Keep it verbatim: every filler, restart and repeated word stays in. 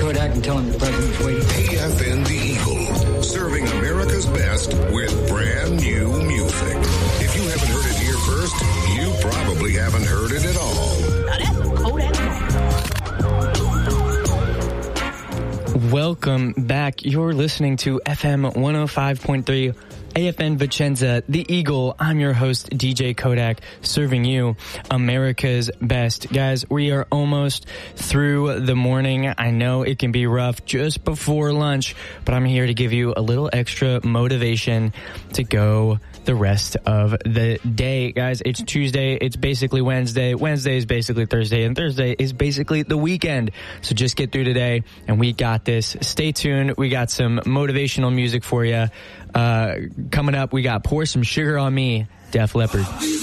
Kodak and tell him the president's waiting. A F N The Eagle, serving America's best with brand new music. If you haven't heard it here first, you probably haven't heard it at all. Now that's some Kodak. Welcome back. You're listening to F M one oh five point three A F N Vicenza, The Eagle. I'm your host, D J Kodak, serving you America's best. Guys, we are almost through the morning. I know it can be rough just before lunch, but I'm here to give you a little extra motivation to go the rest of the day. Guys, it's Tuesday. It's basically Wednesday. Wednesday is basically Thursday, and Thursday is basically the weekend. So just get through today, and we got this. Stay tuned. We got some motivational music for you. Uh, coming up, we got Pour Some Sugar on Me, Def Leppard.